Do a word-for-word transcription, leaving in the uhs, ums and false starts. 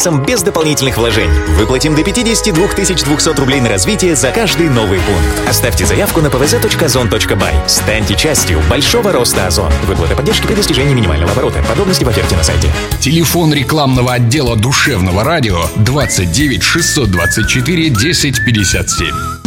без дополнительных вложений. Выплатим до пятьдесят два тысячи двести рублей на развитие за каждый новый пункт. Оставьте заявку на пэ вэ зэ точка озон точка бай. Станьте частью большого роста Озон. Выплата поддержки при достижении минимального оборота. Подробности в оферте на сайте. Телефон рекламного отдела душевного радио двадцать девять шестьсот двадцать четыре десять пятьдесят семь.